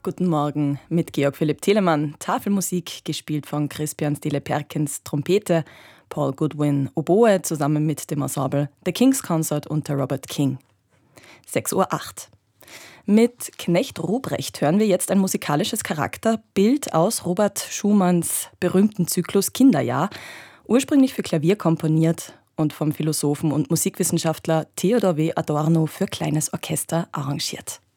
Guten Morgen mit Georg Philipp Telemann. Tafelmusik gespielt von Crispian Stille Perkins Trompete, Paul Goodwin Oboe zusammen mit dem Ensemble The King's Consort unter Robert King. 6:08 Uhr. Mit Knecht Ruprecht hören wir jetzt ein musikalisches Charakterbild aus Robert Schumanns berühmten Zyklus Kinderjahr, ursprünglich für Klavier komponiert und vom Philosophen und Musikwissenschaftler Theodor W. Adorno für kleines Orchester arrangiert.